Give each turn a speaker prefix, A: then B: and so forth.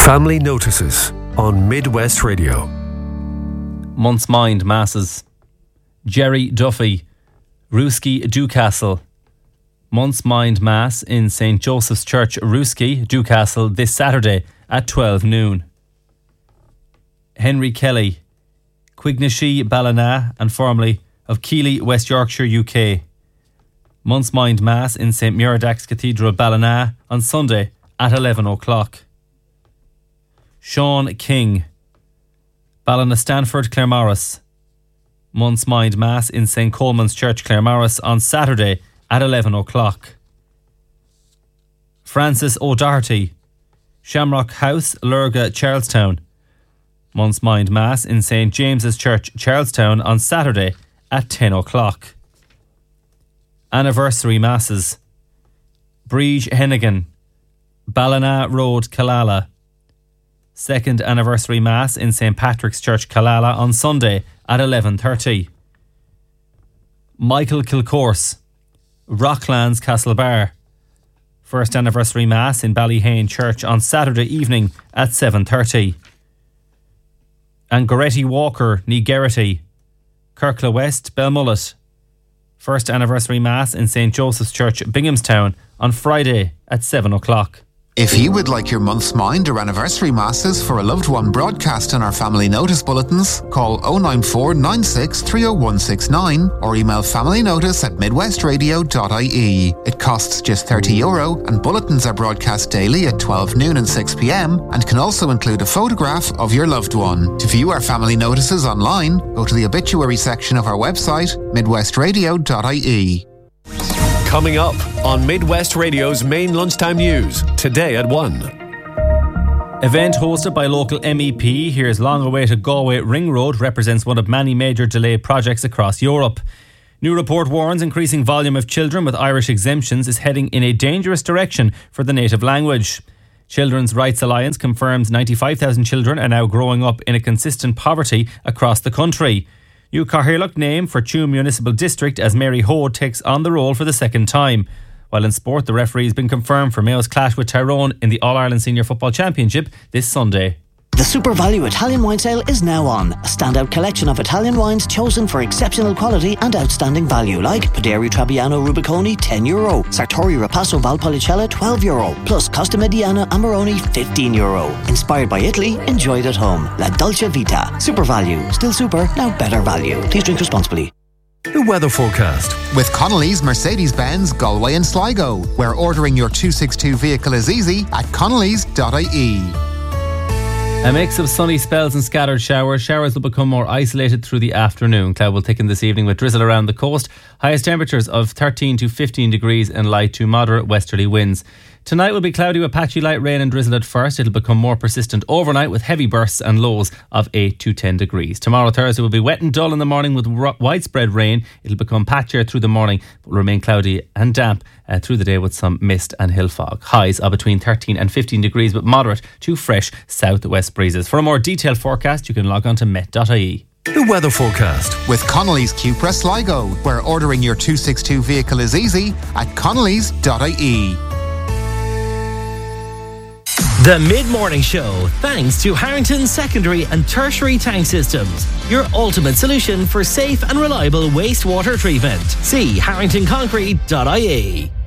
A: Family Notices on Midwest Radio.
B: Month's Mind Masses. Jerry Duffy, Rooskey, Dewcastle. Month's Mind Mass in St. Joseph's Church, Rooskey, Dewcastle this Saturday at 12 noon. Henry Kelly, Quignashi, Ballina and formerly of Keighley, West Yorkshire, UK. Month's Mind Mass in St. Muradach's Cathedral, Ballina on Sunday at 11 o'clock. Sean King, Ballina Stanford, Claremorris. Month's Mind Mass in St. Coleman's Church, Claremorris on Saturday at 11 o'clock. Francis O'Doherty, Shamrock House, Lurga, Charlestown. Month's Mind Mass in St. James's Church, Charlestown on Saturday at 10 o'clock. Anniversary Masses. Breege Hennigan, Ballina Road, Killala. Second Anniversary Mass in St. Patrick's Church, Killala on Sunday at 11:30. Michael Kilcourse, Rocklands, Castlebar. First Anniversary Mass in Ballyhane Church on Saturday evening at 7:30. And Goretti Walker, Ní Gerrity, Kirkla West, Belmullet. First Anniversary Mass in St. Joseph's Church, Binghamstown on Friday at 7 o'clock.
C: If you would like your month's mind or anniversary masses for a loved one broadcast in our family notice bulletins, call 094 96 30169 or email familynotice@midwestradio.ie. It costs just €30 and bulletins are broadcast daily at 12 noon and 6 p.m. and can also include a photograph of your loved one. To view our family notices online, go to the obituary section of our website, midwestradio.ie.
A: Coming up on Midwest Radio's main lunchtime news, today at 1.
B: Event hosted by local MEP. Here's long-awaited Galway Ring Road represents one of many major delayed projects across Europe. New report warns increasing volume of children with Irish exemptions is heading in a dangerous direction for the native language. Children's Rights Alliance confirms 95,000 children are now growing up in a consistent poverty across the country. New Cathaoirleach name for Tuam Municipal District as Mary Hode takes on the role for the second time. While in sport, the referee has been confirmed for Mayo's clash with Tyrone in the All-Ireland Senior Football Championship this Sunday.
D: The Super Value Italian Wine Sale is now on. A standout collection of Italian wines chosen for exceptional quality and outstanding value, like Paderi Trebbiano Rubiconi, €10, Sartori Rapasso Valpolicella, €12, plus Costa Mediana Amarone, €15. Inspired by Italy, enjoyed at home. La Dolce Vita. Super Value. Still super, now better value. Please drink responsibly.
A: The weather forecast.
C: With Connolly's Mercedes-Benz Galway and Sligo, where ordering your 262 vehicle is easy at connellys.ie.
B: A mix of sunny spells and scattered showers. Showers will become more isolated through the afternoon. Cloud will thicken this evening with drizzle around the coast. Highest temperatures of 13 to 15 degrees and light to moderate westerly winds. Tonight will be cloudy with patchy light rain and drizzle at first. It'll become more persistent overnight with heavy bursts and lows of 8 to 10 degrees. Tomorrow, Thursday, will be wet and dull in the morning with widespread rain. It'll become patchier through the morning but will remain cloudy and damp through the day with some mist and hill fog. Highs are between 13 and 15 degrees but moderate to fresh southwest breezes. For a more detailed forecast, you can log on to met.ie.
A: The weather forecast.
C: With Connolly's Cupra Sligo, where ordering your 262 vehicle is easy at connellys.ie.
E: The Mid-Morning Show, thanks to Harrington Secondary and Tertiary Tank Systems, your ultimate solution for safe and reliable wastewater treatment. See harringtonconcrete.ie.